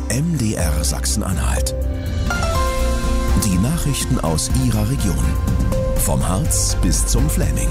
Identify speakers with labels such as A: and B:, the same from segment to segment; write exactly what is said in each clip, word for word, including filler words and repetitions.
A: M D R Sachsen-Anhalt. Die Nachrichten aus Ihrer Region. Vom Harz bis zum Fläming.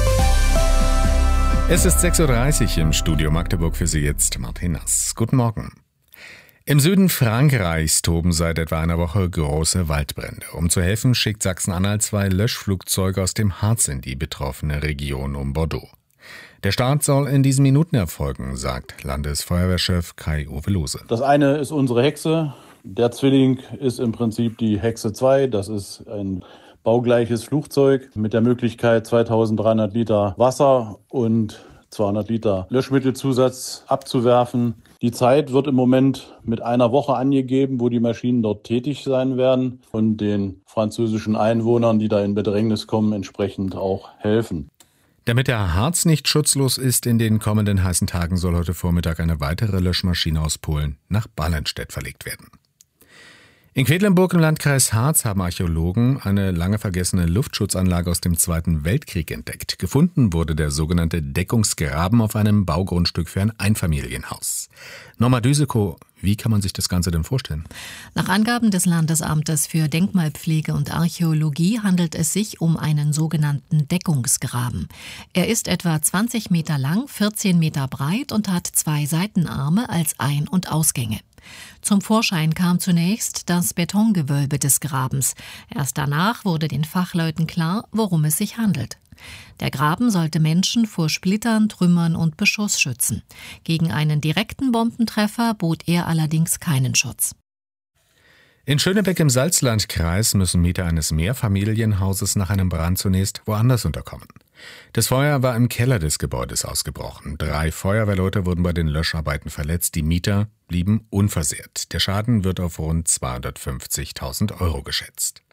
B: Es ist sechs Uhr dreißig im Studio Magdeburg, für Sie jetzt Martin Nass. Guten Morgen. Im Süden Frankreichs toben seit etwa einer Woche große Waldbrände. Um zu helfen, schickt Sachsen-Anhalt zwei Löschflugzeuge aus dem Harz in die betroffene Region um Bordeaux. Der Start soll in diesen Minuten erfolgen, sagt Landesfeuerwehrchef Kai-Uwe Lohse.
C: Das eine ist unsere Hexe. Der Zwilling ist im Prinzip die Hexe zwei. Das ist ein baugleiches Flugzeug mit der Möglichkeit, zweitausenddreihundert Liter Wasser und zweihundert Liter Löschmittelzusatz abzuwerfen. Die Zeit wird im Moment mit einer Woche angegeben, wo die Maschinen dort tätig sein werden und den französischen Einwohnern, die da in Bedrängnis kommen, entsprechend auch helfen.
B: Damit der Harz nicht schutzlos ist in den kommenden heißen Tagen, soll heute Vormittag eine weitere Löschmaschine aus Polen nach Ballenstedt verlegt werden. In Quedlinburg im Landkreis Harz haben Archäologen eine lange vergessene Luftschutzanlage aus dem Zweiten Weltkrieg entdeckt. Gefunden wurde der sogenannte Deckungsgraben auf einem Baugrundstück für ein Einfamilienhaus. Norma Düseko, wie kann man sich das Ganze denn vorstellen?
D: Nach Angaben des Landesamtes für Denkmalpflege und Archäologie handelt es sich um einen sogenannten Deckungsgraben. Er ist etwa zwanzig Meter lang, vierzehn Meter breit und hat zwei Seitenarme als Ein- und Ausgänge. Zum Vorschein kam zunächst das Betongewölbe des Grabens. Erst danach wurde den Fachleuten klar, worum es sich handelt. Der Graben sollte Menschen vor Splittern, Trümmern und Beschuss schützen. Gegen einen direkten Bombentreffer bot er allerdings keinen Schutz.
B: In Schönebeck im Salzlandkreis müssen Mieter eines Mehrfamilienhauses nach einem Brand zunächst woanders unterkommen. Das Feuer war im Keller des Gebäudes ausgebrochen. Drei Feuerwehrleute wurden bei den Löscharbeiten verletzt. Die Mieter blieben unversehrt. Der Schaden wird auf rund zweihundertfünfzigtausend Euro geschätzt.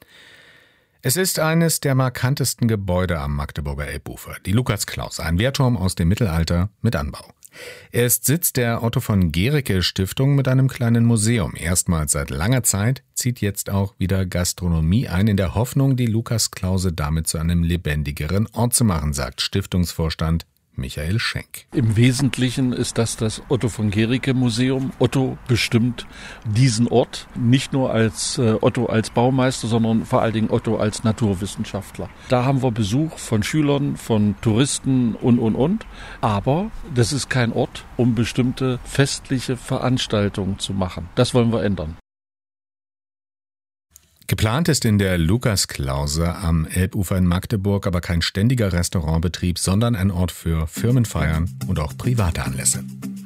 B: Es ist eines der markantesten Gebäude am Magdeburger Elbufer, die Lukas-Klause, ein Wehrturm aus dem Mittelalter mit Anbau. Er ist Sitz der Otto von Guericke Stiftung mit einem kleinen Museum. Erstmals seit langer Zeit zieht jetzt auch wieder Gastronomie ein, in der Hoffnung, die Lukas-Klause damit zu einem lebendigeren Ort zu machen, sagt Stiftungsvorstand Michael Schenk.
E: Im Wesentlichen ist das das Otto von Guericke Museum. Otto bestimmt diesen Ort, nicht nur als äh, Otto als Baumeister, sondern vor allen Dingen Otto als Naturwissenschaftler. Da haben wir Besuch von Schülern, von Touristen und, und, und. Aber das ist kein Ort, um bestimmte festliche Veranstaltungen zu machen. Das wollen wir ändern.
B: Geplant ist in der Lukas-Klause am Elbufer in Magdeburg aber kein ständiger Restaurantbetrieb, sondern ein Ort für Firmenfeiern und auch private Anlässe.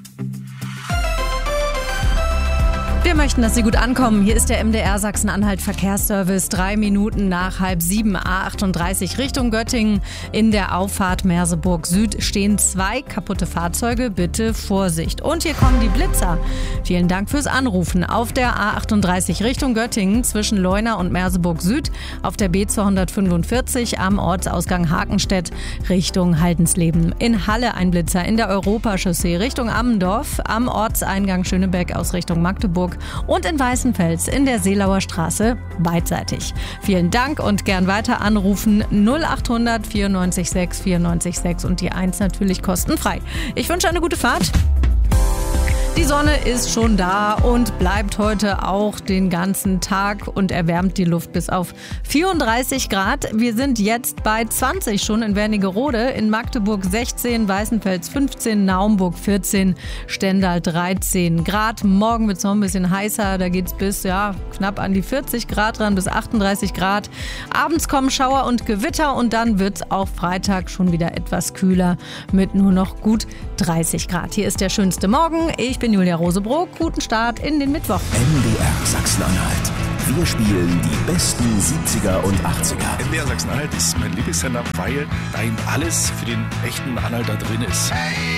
F: Wir möchten, dass Sie gut ankommen. Hier ist der M D R Sachsen-Anhalt Verkehrsservice. Drei Minuten nach halb sieben, A achtunddreißig Richtung Göttingen. In der Auffahrt Merseburg Süd stehen zwei kaputte Fahrzeuge. Bitte Vorsicht. Und hier kommen die Blitzer. Vielen Dank fürs Anrufen. Auf der A achtunddreißig Richtung Göttingen zwischen Leuna und Merseburg Süd. Auf der B zweihundertfünfundvierzig am Ortsausgang Hakenstedt Richtung Haldensleben. In Halle ein Blitzer. In der Europachaussee Richtung Ammendorf. Am Ortseingang Schönebeck aus Richtung Magdeburg. Und in Weißenfels in der Seelauer Straße beidseitig. Vielen Dank und gern weiter anrufen null achthundert vierundneunzig sechs vierundneunzig sechs und die eins natürlich kostenfrei. Ich wünsche eine gute Fahrt. Die Sonne ist schon da und bleibt heute auch den ganzen Tag und erwärmt die Luft bis auf vierunddreißig Grad. Wir sind jetzt bei zwanzig schon in Wernigerode, in Magdeburg sechzehn, Weißenfels fünfzehn, Naumburg vierzehn, Stendal dreizehn Grad. Morgen wird es noch ein bisschen heißer, da geht es bis ja, knapp an die vierzig Grad ran, bis achtunddreißig Grad. Abends kommen Schauer und Gewitter und dann wird es auch Freitag schon wieder etwas kühler mit nur noch gut dreißig Grad. Hier ist der schönste Morgen. Ich bin Julia Rosebrock. Guten Start in den Mittwoch.
A: M D R Sachsen-Anhalt. Wir spielen die besten siebziger und achtziger.
G: M D R Sachsen-Anhalt ist mein Lieblingssender, weil da eben alles für den echten Anhalter drin ist.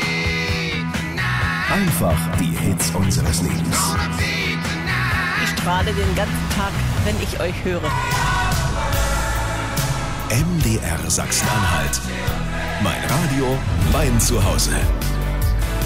A: Einfach die Hits unseres Lebens.
H: Ich strahle den ganzen Tag, wenn ich euch höre.
A: M D R Sachsen-Anhalt. Mein Radio, mein Zuhause.